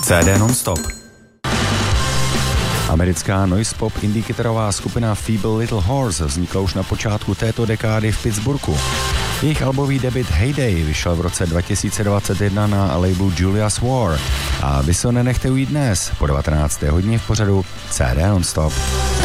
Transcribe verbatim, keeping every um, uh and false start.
C D non-stop. Americká noise pop indie kytarová skupina Feeble Little Horse vznikla už na počátku této dekády v Pittsburghu. Jejich albový debut Heyday vyšel v roce dva tisíce dvacet jedna na labelu Julia's War a vy se ho nenechte ujít dnes po devatenácté hodině v pořadu C D non-stop.